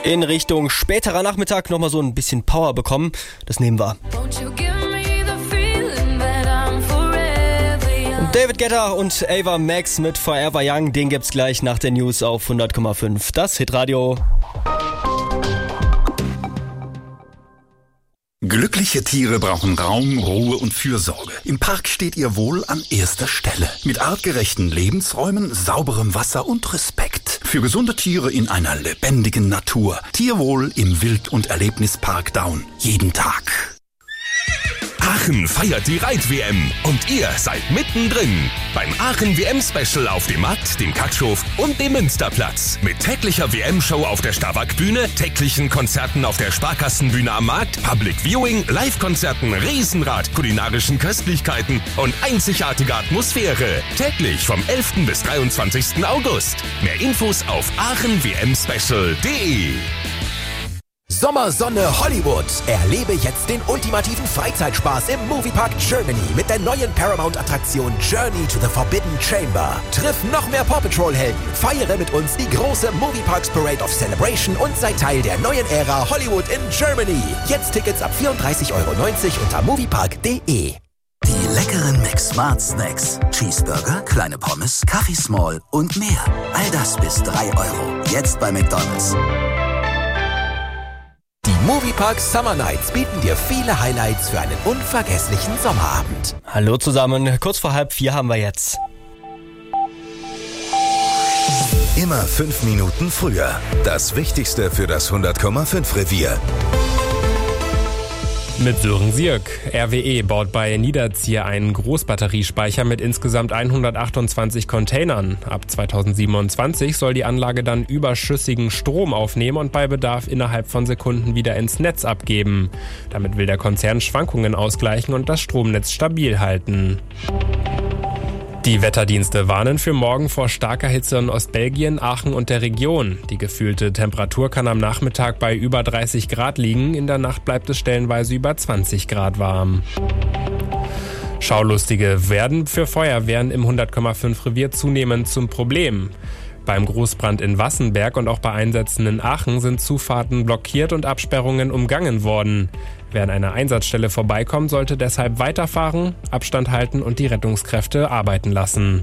in Richtung späterer Nachmittag nochmal so ein bisschen Power bekommen. Das nehmen wir. David Guetta und Ava Max mit Forever Young, den gibt's gleich nach der News auf 100,5. Das Hitradio. Glückliche Tiere brauchen Raum, Ruhe und Fürsorge. Im Park steht ihr Wohl an erster Stelle. Mit artgerechten Lebensräumen, sauberem Wasser und Respekt. Für gesunde Tiere in einer lebendigen Natur. Tierwohl im Wild- und Erlebnispark Daun. Jeden Tag. Aachen feiert die Reit-WM und ihr seid mittendrin. Beim Aachen-WM-Special auf dem Markt, dem Katschhof und dem Münsterplatz. Mit täglicher WM-Show auf der Starwack-Bühne, täglichen Konzerten auf der Sparkassenbühne am Markt, Public Viewing, Live-Konzerten, Riesenrad, kulinarischen Köstlichkeiten und einzigartige Atmosphäre. Täglich vom 11. bis 23. August. Mehr Infos auf aachenwmspecial.de. Sommersonne Hollywood. Erlebe jetzt den ultimativen Freizeitspaß im Moviepark Germany mit der neuen Paramount-Attraktion Journey to the Forbidden Chamber. Triff noch mehr Paw Patrol-Helden, feiere mit uns die große Movieparks Parade of Celebration und sei Teil der neuen Ära Hollywood in Germany. Jetzt Tickets ab 34,90 € unter moviepark.de. Die leckeren McSmart Snacks. Cheeseburger, kleine Pommes, Kaffee Small und mehr. All das bis 3 €. Jetzt bei McDonald's. Die Moviepark Summer Nights bieten dir viele Highlights für einen unvergesslichen Sommerabend. Hallo zusammen, kurz vor 3:30 haben wir jetzt. Immer 5 Minuten früher. Das Wichtigste für das 100,5 Revier. Mit Sören Sierk. RWE baut bei Niederzier einen Großbatteriespeicher mit insgesamt 128 Containern. Ab 2027 soll die Anlage dann überschüssigen Strom aufnehmen und bei Bedarf innerhalb von Sekunden wieder ins Netz abgeben. Damit will der Konzern Schwankungen ausgleichen und das Stromnetz stabil halten. Die Wetterdienste warnen für morgen vor starker Hitze in Ostbelgien, Aachen und der Region. Die gefühlte Temperatur kann am Nachmittag bei über 30 Grad liegen. In der Nacht bleibt es stellenweise über 20 Grad warm. Schaulustige werden für Feuerwehren im 100,5 Revier zunehmend zum Problem. Beim Großbrand in Wassenberg und auch bei Einsätzen in Aachen sind Zufahrten blockiert und Absperrungen umgangen worden. Wer an einer Einsatzstelle vorbeikommt, sollte deshalb weiterfahren, Abstand halten und die Rettungskräfte arbeiten lassen.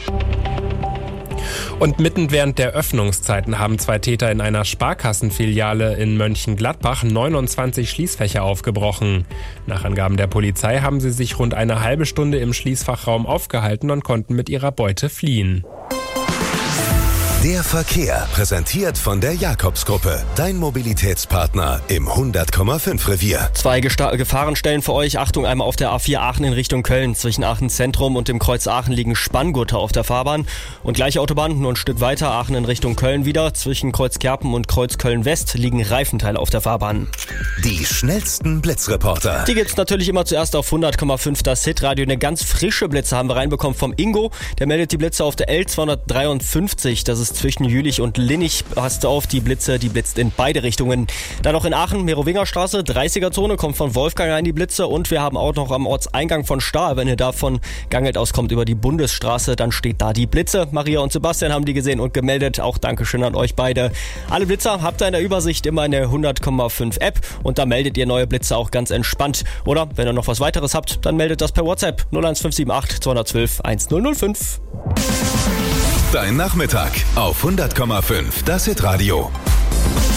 Und mitten während der Öffnungszeiten haben 2 Täter in einer Sparkassenfiliale in Mönchengladbach 29 Schließfächer aufgebrochen. Nach Angaben der Polizei haben sie sich rund eine halbe Stunde im Schließfachraum aufgehalten und konnten mit ihrer Beute fliehen. Der Verkehr, präsentiert von der Jakobsgruppe. Dein Mobilitätspartner im 100,5 Revier. 2 Gefahrenstellen für euch. Achtung, einmal auf der A4 Aachen in Richtung Köln. Zwischen Aachen Zentrum und dem Kreuz Aachen liegen Spanngurte auf der Fahrbahn. Und gleiche Autobahn, nur ein Stück weiter, Aachen in Richtung Köln wieder. Zwischen Kreuz Kerpen und Kreuz Köln West liegen Reifenteile auf der Fahrbahn. Die schnellsten Blitzreporter. Die gibt's natürlich immer zuerst auf 100,5 das Hitradio. Eine ganz frische Blitze haben wir reinbekommen vom Ingo. Der meldet die Blitze auf der L253. Das ist zwischen Jülich und Linnich. Passt auf, die blitzt in beide Richtungen. Dann noch in Aachen, Merowingerstraße, 30er-Zone, kommt von Wolfgang rein die Blitze. Und wir haben auch noch am Ortseingang von Stahl, wenn ihr da von Gangelt auskommt über die Bundesstraße, dann steht da die Blitze. Maria und Sebastian haben die gesehen und gemeldet. Auch Dankeschön an euch beide. Alle Blitzer habt ihr in der Übersicht immer in der 100,5 App und da meldet ihr neue Blitze auch ganz entspannt. Oder wenn ihr noch was weiteres habt, dann meldet das per WhatsApp 01578 212 1005. Dein Nachmittag auf 100,5 das Hitradio.